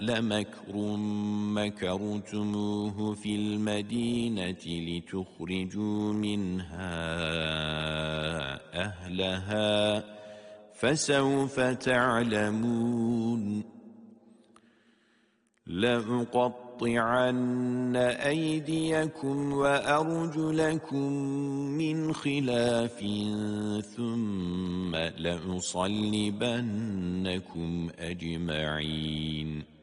لمكر مكرتموه في المدينة لتخرجوا منها أهلها فسوف تعلمون لأقطعن أيديكم وأرجلكم من خلاف ثم لأصلبنكم أجمعين